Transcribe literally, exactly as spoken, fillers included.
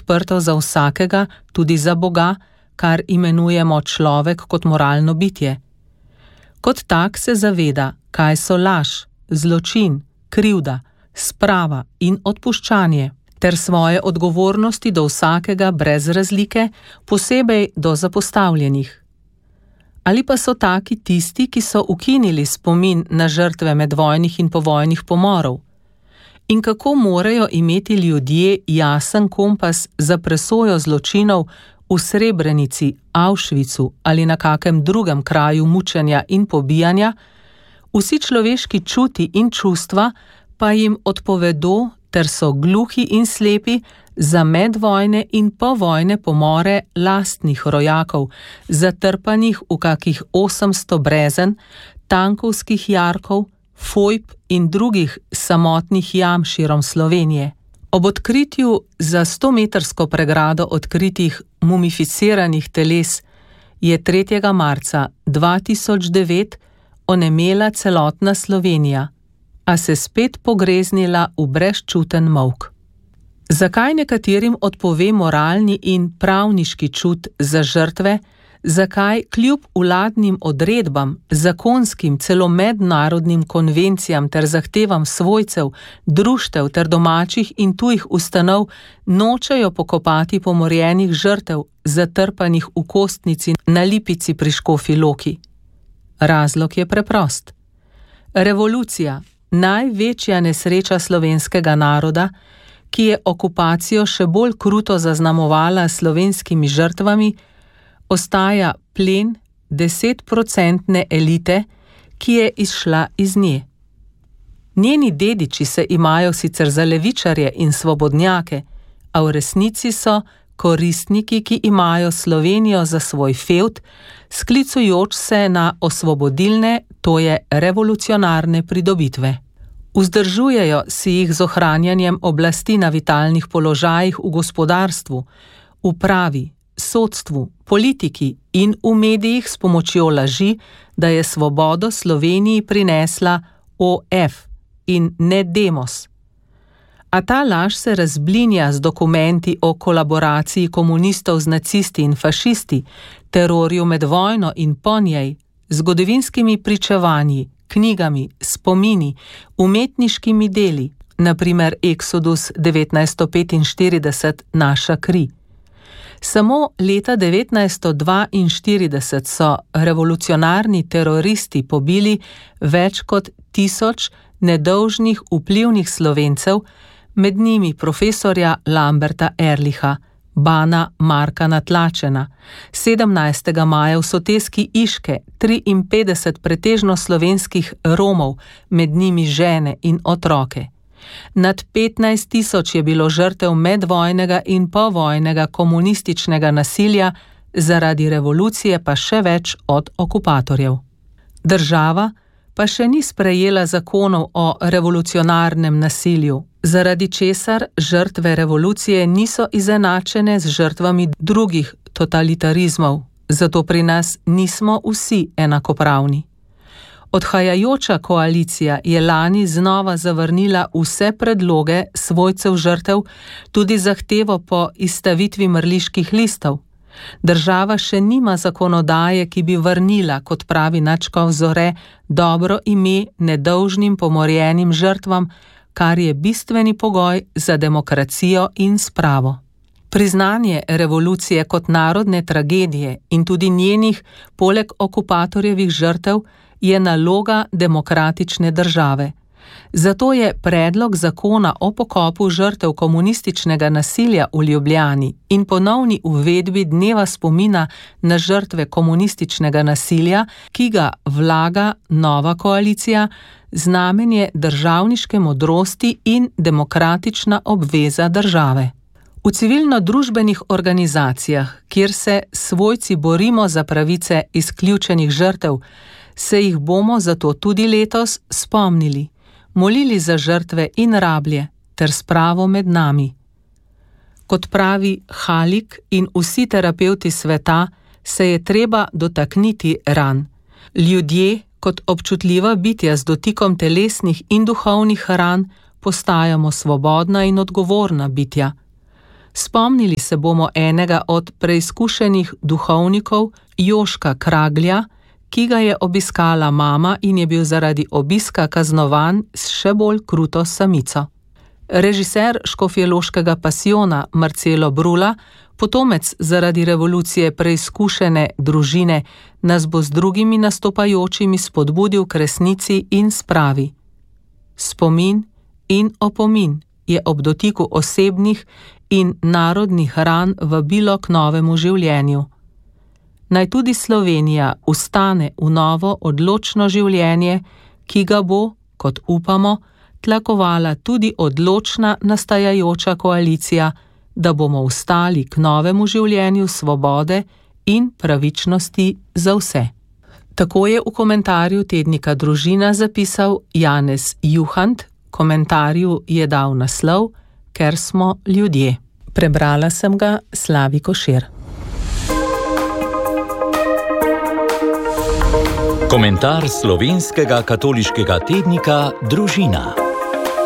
odprto za vsakega, tudi za Boga, kar imenujemo človek kot moralno bitje. Kot tak se zaveda, kaj so laž, zločin, krivda, sprava in odpuščanje, ter svoje odgovornosti do vsakega brez razlike, posebej do zapostavljenih. Ali pa so taki tisti, ki so ukinili spomin na žrtve medvojnih in povojnih pomorov? In kako morajo imeti ljudje jasen kompas za presojo zločinov v Srebrenici, Auschwitzu ali na kakem drugem kraju mučenja in pobijanja, vsi človeški čuti in čustva pa jim odpovedo ter so gluhi in slepi za medvojne in povojne pomore lastnih rojakov, zatrpanih v kakih osemsto brezen, tankovskih jarkov, fojb in drugih samotnih jam širom Slovenije. Ob odkritju za stometrsko pregrado odkritih mumificiranih teles je tretjega marca dva tisoč devet onemela celotna Slovenija, a se spet pogreznila v brezčuten molk. Zakaj nekaterim odpove moralni in pravniški čut za žrtve, zakaj kljub vladnim odredbam, zakonskim, celo mednarodnim konvencijam ter zahtevam svojcev, društev ter domačih in tujih ustanov nočejo pokopati pomorjenih žrtev, zatrpanih v kostnici na Lipici pri Škofji Loki? Razlog je preprost. Revolucija, največja nesreča slovenskega naroda, ki je okupacijo še bolj kruto zaznamovala slovenskimi žrtvami, ostaja plen desetprocentne elite, ki je izšla iz nje. Njeni dediči se imajo sicer za levičarje in svobodnjake, a v resnici so koristniki, ki imajo Slovenijo za svoj fevd, sklicujoč se na osvobodilne, to je revolucionarne pridobitve. Vzdržujejo si jih z ohranjanjem oblasti na vitalnih položajih v gospodarstvu, upravi, sodstvu, politiki in v medijih s pomočjo laži, da je svobodo Sloveniji prinesla O F in ne Demos. A ta laž se razblinja z dokumenti o kolaboraciji komunistov z nacisti in fašisti, terorju med vojno in po njej, zgodovinskimi pričevanji, knjigami, spomini, umetniškimi deli, na primer Exodus devetnajststo petinštirideset, Naša kri. Samo leta devetnajststo dvainštirideset so revolucionarni teroristi pobili več kot tisoč nedolžnih vplivnih Slovencev, med njimi profesorja Lamberta Erlicha, Bana Marka Natlačena, sedemnajstega maja v soteski Iške triinpetdeset pretežno slovenskih Romov, med njimi žene in otroke. Nad petnajst tisoč je bilo žrtev medvojnega in povojnega komunističnega nasilja, zaradi revolucije pa še več od okupatorjev. Država pa še ni sprejela zakonov o revolucionarnem nasilju, zaradi česar žrtve revolucije niso izenačene z žrtvami drugih totalitarizmov, zato pri nas nismo vsi enakopravni. Odhajajoča koalicija je lani znova zavrnila vse predloge svojcev žrtev, tudi zahtevo po izstavitvi mrliških listov. Država še nima zakonodaje, ki bi vrnila, kot pravi nadškof Zore, dobro ime nedolžnim pomorjenim žrtvam, kar je bistveni pogoj za demokracijo in spravo. Priznanje revolucije kot narodne tragedije in tudi njenih, poleg okupatorjevih žrtev, je naloga demokratične države. Zato je predlog zakona o pokopu žrtev komunističnega nasilja v Ljubljani in ponovni uvedbi dneva spomina na žrtve komunističnega nasilja, ki ga vlaga nova koalicija, znamenje državniške modrosti in demokratična obveza države. V civilno-družbenih organizacijah, kjer se svojci borimo za pravice izključenih žrtev, se jih bomo zato tudi letos spomnili, molili za žrtve in rablje ter spravo med nami. Kot pravi Halik in vsi terapevti sveta, se je treba dotakniti ran. Ljudje, kot občutljiva bitja z dotikom telesnih in duhovnih ran, postajamo svobodna in odgovorna bitja. Spomnili se bomo enega od preizkušenih duhovnikov, Joška Kraglja, ki ga je obiskala mama in je bil zaradi obiska kaznovan s še bolj kruto samico. Režiser škofjeloškega pasijona Marcelo Brula, potomec zaradi revolucije preizkušene družine, nas bo z drugimi nastopajočimi spodbudil k resnici in spravi. Spomin in opomin je ob dotiku osebnih in narodnih ran vabilo k novemu življenju. Naj tudi Slovenija ustane v novo odločno življenje, ki ga bo, kot upamo, tlakovala tudi odločna nastajajoča koalicija, da bomo ustali k novemu življenju svobode in pravičnosti za vse. Tako je v komentarju tednika Družina zapisal Janez Juhant, komentarju je dal naslov Ker smo ljudje. Prebrala sem ga Slavi Košir. Komentar slovenskega katoliškega tednika Družina.